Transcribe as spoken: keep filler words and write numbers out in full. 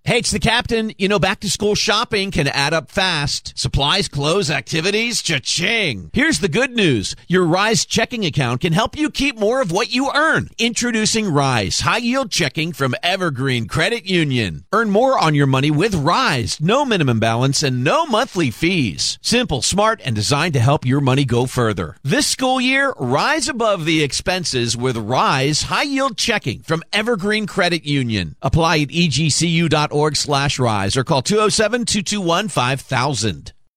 Hey, it's the captain. You know, back to school shopping can add up fast. Supplies, clothes, activities, cha-ching. Here's the good news. Your Rise checking account can help you keep more of what you earn. Introducing Rise High Yield Checking from Evergreen Credit Union. Earn more on your money with Rise. No minimum balance and no monthly fees. Simple, smart, and designed to help your money go further. This school year, rise above the expenses with Rise High Yield Checking from Evergreen Credit Union. Apply at E G C U dot org slash rise or call two oh seven, two two one, five thousand.